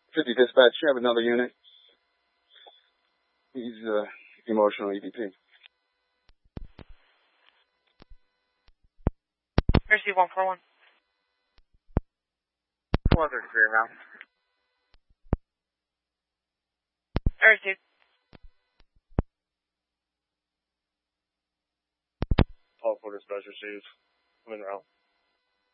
50 dispatch, you have another unit. He's emotional EVP. Mercy 141. 433 around. Mercy. All 4 dispatch received. I'm in route.